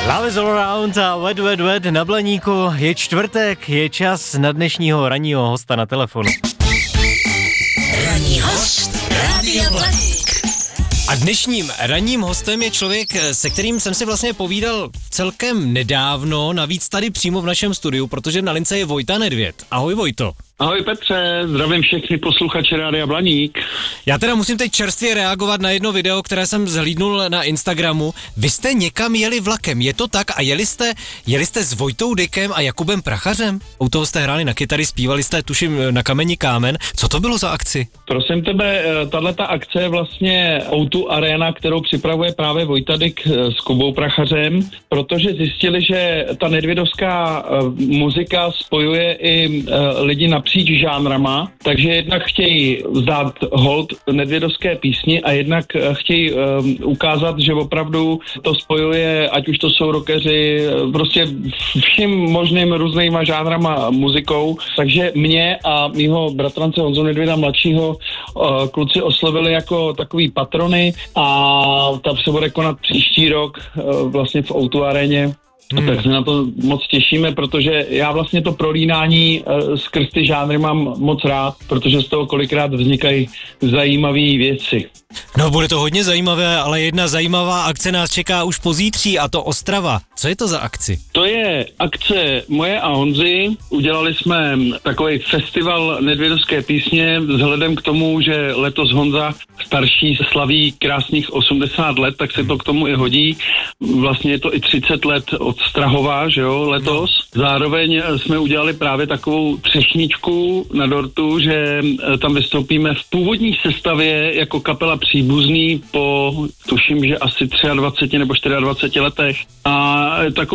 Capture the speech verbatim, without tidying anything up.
Love is all around a wet, wet, wet na Blaníku. Je čtvrtek, je čas na dnešního ranního hosta na telefonu. Ranní host Rádia Blaník. A dnešním ranním hostem je člověk, se kterým jsem si vlastně povídal celkem nedávno, navíc tady přímo v našem studiu, protože na lince je Vojta Nedvěd. Ahoj Vojto. Ahoj Petře, zdravím všechny posluchače Rádia Blaník. Já teda musím teď čerstvě reagovat na jedno video, které jsem zhlídnul na Instagramu. Vy jste někam jeli vlakem, je to tak? A jeli jste, jeli jste s Vojtou Dykem a Jakubem Prachařem? U toho jste hráli na kytary, zpívali jste, tuším, Na kameni kámen. Co to bylo za akci? Prosím tebe, tahleta akce je vlastně ó dva Arena, kterou připravuje právě Vojta Dyk s Kubou Prachařem, protože zjistili, že ta nedvědovská muzika spojuje i lidi napříč žánrama, takže jednak chtějí vzdát hold nedvědovské písni a jednak chtějí um, ukázat, že opravdu to spojuje, ať už to jsou rockeři, prostě vším možným různýma žánrama muzikou, takže mě a mýho bratrance Honzu Nedvěda mladšího uh, kluci oslovili jako takový patrony a ta se bude konat příští rok uh, vlastně v ó dva Aréně. Hmm. Tak se na to moc těšíme, protože já vlastně to prolínání uh, skrz ty žánry mám moc rád, protože z toho kolikrát vznikají zajímavé věci. No, bude to hodně zajímavé, ale jedna zajímavá akce nás čeká už pozítří, a to Ostrava. Co je to za akci? To je akce moje a Honzy. Udělali jsme takový festival nedvědovské písně vzhledem k tomu, že letos Honza starší slaví krásných osmdesát let, tak se to k tomu i hodí. Vlastně je to i třicet let od Strahova, že jo, letos. Zároveň jsme udělali právě takovou třešničku na dortu, že tam vystoupíme v původní sestavě jako kapela Příbuzný po, tuším, že asi dvaceti třech nebo dvaceti čtyřech letech. A